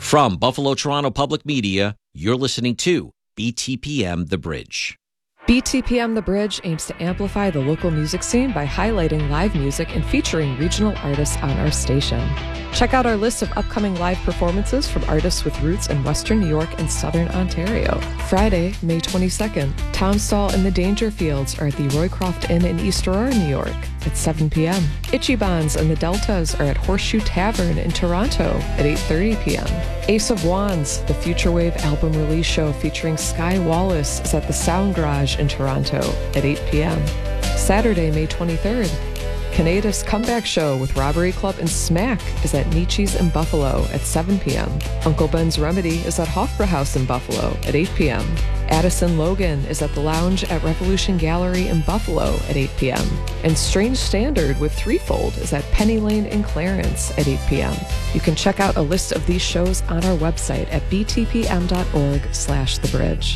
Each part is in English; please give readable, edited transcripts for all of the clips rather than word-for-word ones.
From Buffalo Toronto Public Media, you're listening to BTPM The Bridge. BTPM The Bridge aims to amplify the local music scene by highlighting live music and featuring regional artists on our station. Check out our list of upcoming live performances from artists with roots in Western New York and Southern Ontario. Friday, May 22nd, Tom Stahl and the Dangerfields are at the Roycroft Inn in East Aurora, New York at 7 p.m. Ichibans and the Deltas are at Horseshoe Tavern in Toronto at 8:30 p.m. Ace of Wands, the Future Wave album release show featuring Sky Wallace, is at the Sound Garage in Toronto at 8 p.m. Saturday, May 23rd, Canada's Comeback Show with Robbery Club and Smack is at Nietzsche's in Buffalo at 7 p.m. Uncle Ben's Remedy is at Hofbrauhaus in Buffalo at 8 p.m. Addison Logan is at the Lounge at Revolution Gallery in Buffalo at 8 p.m. And Strange Standard with Threefold is at Penny Lane in Clarence at 8 p.m. You can check out a list of these shows on our website at btpm.org/thebridge.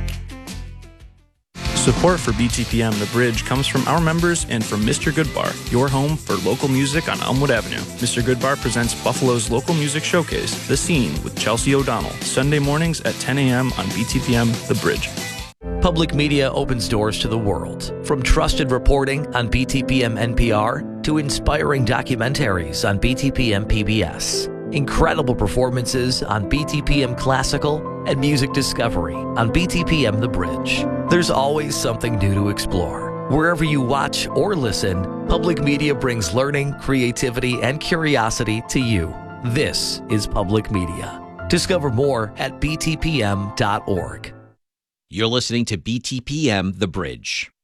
Support for BTPM The Bridge comes from our members and from Mr. Goodbar, your home for local music on Elmwood Avenue. Mr. Goodbar presents Buffalo's local music showcase, The Scene, with Chelsea O'Donnell, Sunday mornings at 10 a.m. on BTPM The Bridge. Public media opens doors to the world. From trusted reporting on BTPM NPR to inspiring documentaries on BTPM PBS. Incredible performances on BTPM Classical and Music Discovery on BTPM The Bridge. There's always something new to explore. Wherever you watch or listen, public media brings learning, creativity, and curiosity to you. This is public media. Discover more at btpm.org. You're listening to BTPM The Bridge.